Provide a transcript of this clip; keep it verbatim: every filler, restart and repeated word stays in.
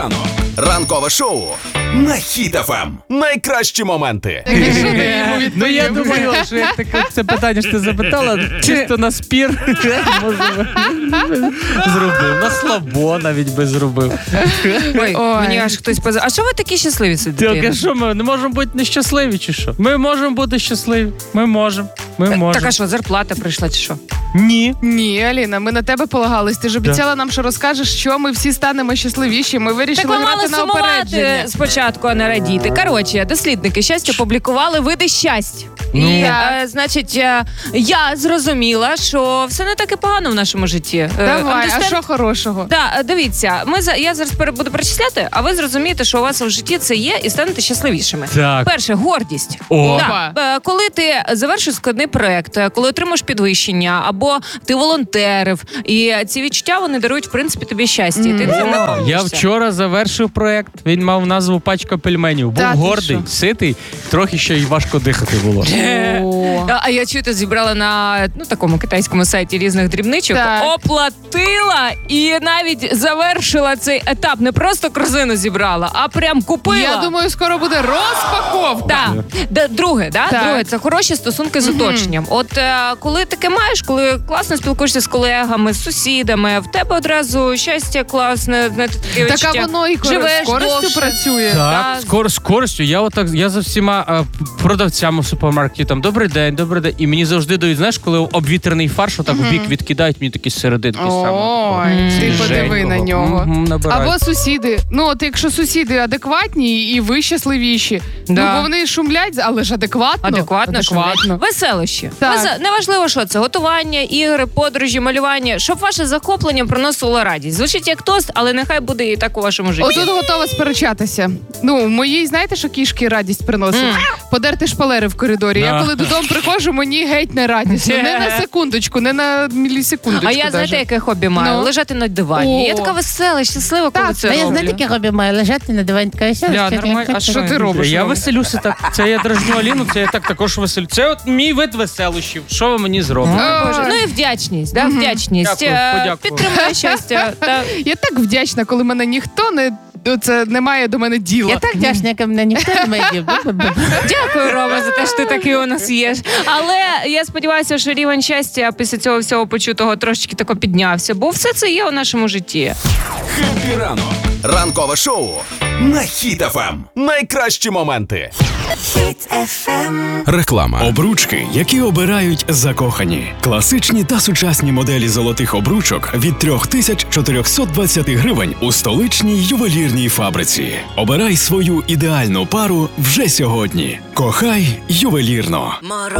ранок. Ранкове шоу на Хіт еф ем. Найкращі моменти. Ну я думаю, що як таке це питання ж ти запитала, чисто на спір зробив. На слабо навіть би зробив. Ой, мені аж хтось поза. А що ви такі щасливі сидите? Так, а що ми не можемо бути нещасливі чи що? Ми можемо бути щасливі. Ми можемо. Ми можемо. Так, а що, зарплата прийшла чи що? Ні. Ні, Аліна, ми на тебе полагались. Ти ж обіцяла нам, що розкажеш, що ми всі станемо щасливіші. Ми вирішили Так ви грати мали на сумувати опередження. спочатку, а не радіти. Коротше, дослідники щастя публікували види щастя. Ну. І, е, значить, е, я зрозуміла, що все не так і погано в нашому житті. Е, Давай, а understand? що хорошого? Да, дивіться, ми за я зараз пере- буду перечисляти, а ви зрозумієте, що у вас в житті це є, і станете щасливішими. Так. Перше, гордість. О. Да. Е, Коли ти завершиш складний проект, е, коли отримаєш підвищення, або ти волонтерив, і ці відчуття вони дарують в принципі тобі щастя. І ти цим Я наповнюєшся. вчора завершив проект. Він мав назву «Пачка пельменів». Був Та ти гордий, що? ситий, трохи ще й важко дихати було. А, а я чую, ти зібрала на ну такому китайському сайті різних дрібничок, Так. оплатила і навіть завершила цей етап. Не просто корзину зібрала, а прям купила. Я думаю, скоро буде розпаковка. Так. Д- Друге, да? Так. Друге, це хороші стосунки з оточенням. От е, коли таке маєш, коли класно спілкуєшся з колегами, з сусідами, в тебе одразу щастя класне, знаєте, таке Так, відчуття. а воно і кор- Живеш з користю довше. працює. Так, Та- скоро з користю. Я отак, я за всіма а, продавцями в супермаркеті там добрий день, добрий день. І мені завжди дають, знаєш, коли обвітрений фарш отак в бік відкидають, мені такі серединки Ой, ти подиви на нього. Або Або сусіди. Ну, от якщо сусіди адекватні і ви щасливіші. Да. Ну, бо вони шумлять, але ж адекватно. Адекватно, адекватно. адекватно. Веселощі. Так. Весе- Неважливо, що це. Готування, ігри, подорожі, малювання. Щоб ваше захоплення приносило радість. Звучить як тост, але нехай буде і так у вашому житті. Отут готова сперечатися. Ну, моїй, знаєте, що кішки радість приносять? Подерти шпалери в коридорі. Я Да. коли додому приходжу, мені геть не радісно. Не на секундочку, не на мілісекундочку. А я, знаєте, даже. яке хобі маю? Ну. Лежати на дивані. О. Я така весела, щаслива, коли Так, це А я роблю. знаєте, яке хобі маю? Лежати на дивані така весела. Да, нормально. А що ти робиш? Я Рома? веселюся так. Це я дражню Аліну, це я так також веселю. Це от мій вид веселощів. Що ви мені зробите? Ой. Боже. Ну і вдячність, да? вдячність. Дякую, Е, подякував. Підтримує щастя. Та... Я так вдячна, коли мене ніхто не, це, не має до мене діла. Я так вдячна, яка мене ніхто не має дів. Дякую, Рома, за те, що ти такий у нас є. Але я сподіваюся, що рівень щастя після цього всього почутого трошечки тако піднявся, бо все це є у нашому житті. Хеппі ранок. Ранкове шоу на Хіт еф ем. Найкращі моменти. Реклама. Обручки, які обирають закохані. Класичні та сучасні моделі золотих обручок від три тисячі чотириста двадцять гривень у столичній ювелірній фабриці. Обирай свою ідеальну пару вже сьогодні. Кохай ювелірно.